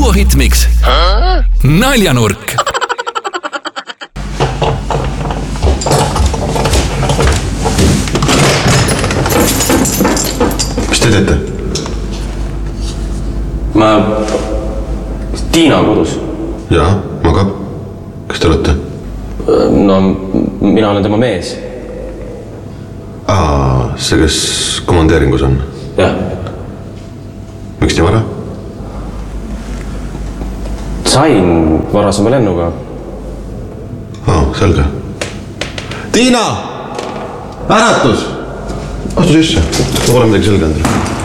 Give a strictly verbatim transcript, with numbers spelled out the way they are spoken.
Suvo Hitmix. Naljanurk. Mis te teete? Ma... Tiina on kodus. Jaa, magab. Kas te olete? No, mina olen tema mees. Aa, see kes komandeeringus on? Jah. Miks nii vara? Sain varasema lennuga. Aa, selge. Tiina! Äratus! Astu sisse. Ma pole midagi selge endale.